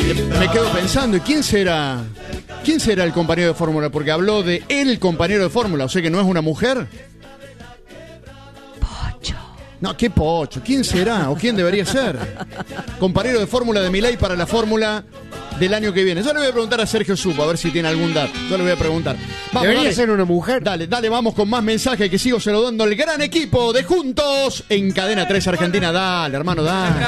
Me quedo pensando, ¿y quién será? ¿Quién será el compañero de fórmula? Porque habló de el compañero de fórmula, o sea que no es una mujer. Pocho. No, qué Pocho. ¿Quién será o quién debería ser? Compañero de fórmula de Milei para la fórmula del año que viene. Yo le voy a preguntar a Sergio Supo a ver si tiene algún dato. Yo le voy a preguntar. Vamos, Debería dale. ser una mujer. Dale, vamos con más mensajes que sigo saludando al gran equipo de Juntos en Cadena 3 Argentina. Dale, hermano, dale.